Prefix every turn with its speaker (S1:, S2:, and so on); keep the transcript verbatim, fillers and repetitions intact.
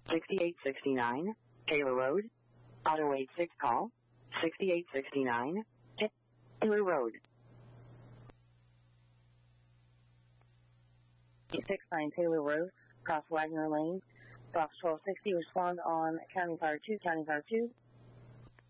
S1: sixty-eight sixty-nine, Taylor Road. Auto eight six call, sixty-eight sixty-nine, Taylor Road.
S2: eight six nine Taylor Road, cross Wagner Lane. Box twelve sixty, respond on County Fire two, County Fire two.